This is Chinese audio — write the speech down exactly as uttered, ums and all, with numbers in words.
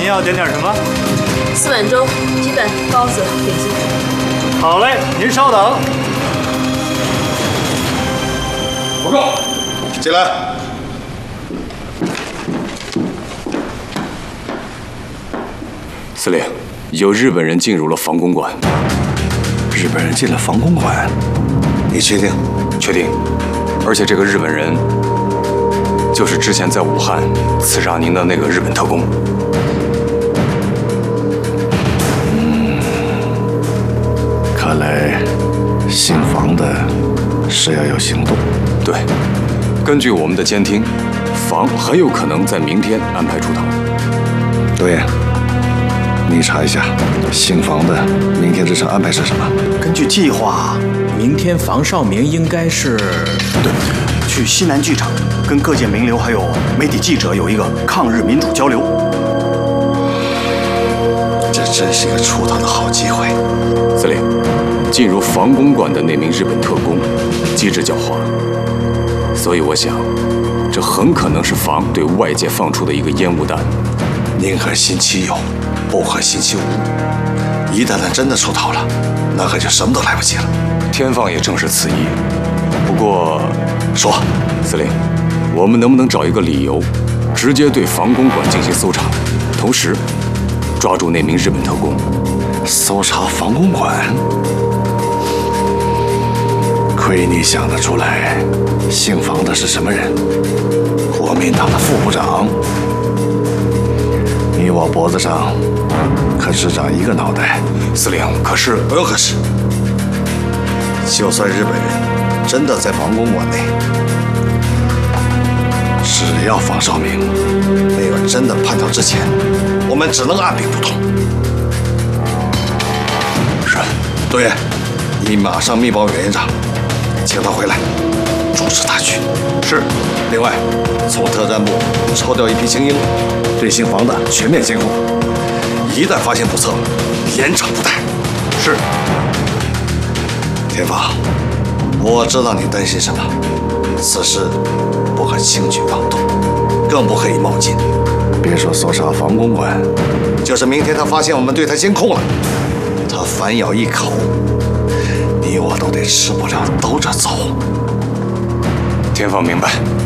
要点点什么？ 四碗粥、鸡蛋、包子、点心。 好嘞，您稍等。 报告，进来。 司令，有日本人进入了防公馆。 日本人进了防公馆，你确定？ 确定。而且这个日本人，就是之前在武汉刺杀您的那个日本特工。 嗯，看来姓房的是要有行动。 对，根据我们的监听，房很有可能在明天安排出逃。 对。你查一下，姓房的明天日程安排是什么？ 根据计划，明天房少明应该是对，去西南剧场，跟各界名流还有媒体记者有一个抗日民主交流。 这真是一个出逃的好机会。 司令，进入防公馆的那名日本特工机智狡猾，所以我想，这很可能是房对外界放出的一个烟雾弹。 宁可信其有，不可信其无。一旦他真的出逃了，那可就什么都来不及了。 天放也正是此意。不过， 说， 司令，我们能不能找一个理由，直接对防公馆进行搜查，同时抓住那名日本特工？ 搜查防公馆？亏你想得出来，姓房的是什么人？国民党的副部长。你我脖子上可只长一个脑袋。 司令，可是不用可是。就算日本人真的在防公馆内，只要房少明没有真的叛逃之前，我们只能按兵不动。 是。 对，你马上密报袁院长，请他回来主持大局。 是。 另外，从特战部抽调一批精英，对姓房的全面监控。一旦发现不测，严惩不贷。 是。 天放，我知道你担心什么，此事不可轻举妄动，更不可以冒进。别说搜查防公馆，就是明天他发现我们对他监控了，他反咬一口，你我都得吃不了兜着走。 天放明白。